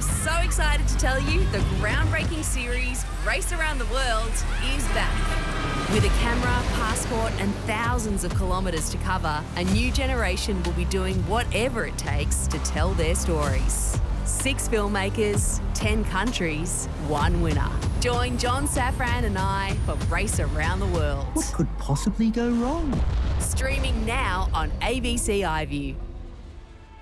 so excited to tell you the groundbreaking series Race Around the World is back. With a camera, passport and thousands of kilometres to cover, a new generation will be doing whatever it takes to tell their stories. 6 filmmakers, 10 countries, 1 winner. Join John Safran and I for Race Around the World. What could possibly go wrong? Streaming now on ABC iView.